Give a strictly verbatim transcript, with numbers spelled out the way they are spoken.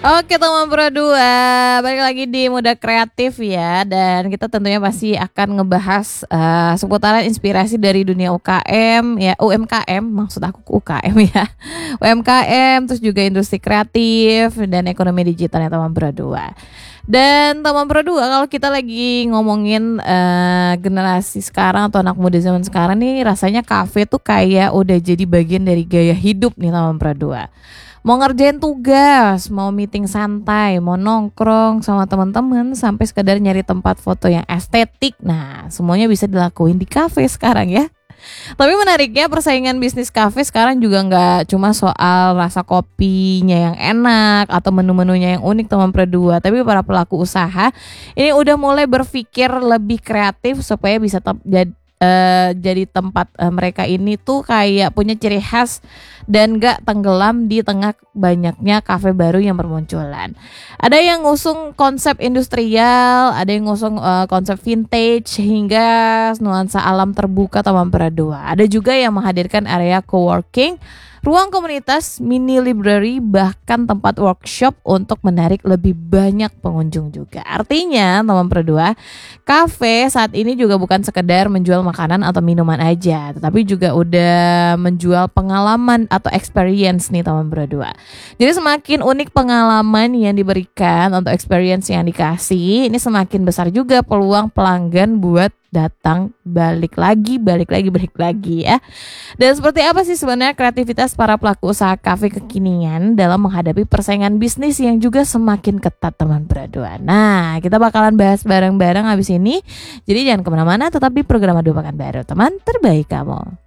Oke teman Pro dua, balik lagi di Muda Kreatif ya. Dan kita tentunya pasti akan ngebahas uh, seputaran inspirasi dari dunia U K M ya, U M K M maksud aku U K M ya. U M K M, terus juga industri kreatif dan ekonomi digital ya teman Pro dua. Dan teman Pro dua, kalau kita lagi ngomongin uh, generasi sekarang atau anak muda zaman sekarang nih, rasanya kafe tuh kayak udah jadi bagian dari gaya hidup nih teman Pro dua. Mau ngerjain tugas, mau meeting santai, mau nongkrong sama teman-teman, sampai sekedar nyari tempat foto yang estetik. Nah, semuanya bisa dilakuin di kafe sekarang ya. Tapi menariknya persaingan bisnis kafe sekarang juga nggak cuma soal rasa kopinya yang enak atau menu-menunya yang unik teman Pro dua, tapi para pelaku usaha ini udah mulai berpikir lebih kreatif supaya bisa tetap jadi Uh, jadi tempat uh, mereka ini tuh kayak punya ciri khas dan gak tenggelam di tengah banyaknya kafe baru yang bermunculan. Ada yang ngusung konsep industrial, ada yang ngusung uh, konsep vintage hingga nuansa alam terbuka teman Pro dua. Ada juga yang menghadirkan area coworking, ruang komunitas, mini library, bahkan tempat workshop untuk menarik lebih banyak pengunjung juga. Artinya teman Pro dua, kafe saat ini juga bukan sekedar menjual makanan atau minuman aja, tetapi juga udah menjual pengalaman atau experience nih teman Pro dua. Jadi semakin unik pengalaman yang diberikan untuk experience yang dikasih, ini semakin besar juga peluang pelanggan buat datang balik lagi, balik lagi, balik lagi ya. Dan seperti apa sih sebenarnya kreativitas para pelaku usaha kafe kekinian dalam menghadapi persaingan bisnis yang juga semakin ketat teman Pro dua. Nah, kita bakalan bahas bareng-bareng habis ini. Jadi jangan kemana-mana, tetap di program Dua Pekan Baru, teman terbaik kamu.